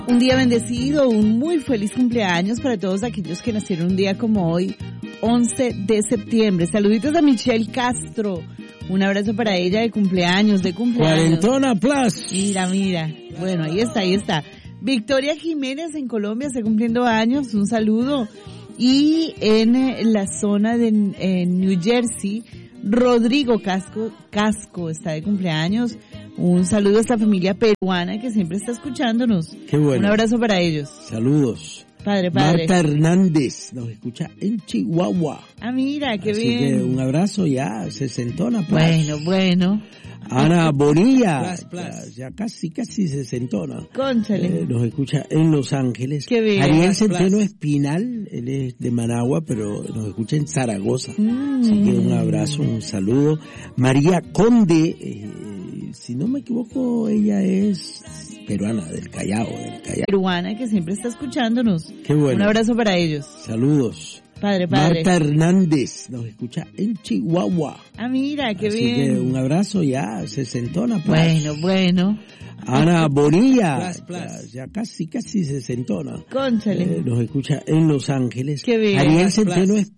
Un día bendecido, un muy feliz cumpleaños para todos aquellos que nacieron un día como hoy, 11 de septiembre. Saluditos a Michelle Castro. Un abrazo para ella de cumpleaños. Cuarentona Plus. Mira. Bueno, ahí está. Victoria Jiménez en Colombia está cumpliendo años. Un saludo. Y en la zona de New Jersey, Rodrigo Casco está de cumpleaños. Un saludo a esta familia peruana que siempre está escuchándonos. Qué bueno. Un abrazo para ellos. Saludos. Padre. Marta Hernández nos escucha en Chihuahua. Ah, mira, qué Así bien. Que un abrazo ya, sesentona. Plus. Bueno. Ana Bonilla, Plus. ya casi sesentona. Cónchale. Nos escucha en Los Ángeles. Qué bien. Ariel Plus. Centeno Espinal, él es de Managua, pero nos escucha en Zaragoza. Así que un abrazo, un saludo. María Conde, si no me equivoco, ella es peruana, del Callao. Peruana que siempre está escuchándonos. Qué bueno. Un abrazo para ellos. Saludos. Padre. Marta Hernández nos escucha en Chihuahua. Ah, mira, qué Así bien. que un abrazo ya, sesentona. Plus. Bueno. Ana Bonilla, Plus. ya casi sesentona. Cónchale. Nos escucha en Los Ángeles. Qué bien. Ariel Plus. Centeno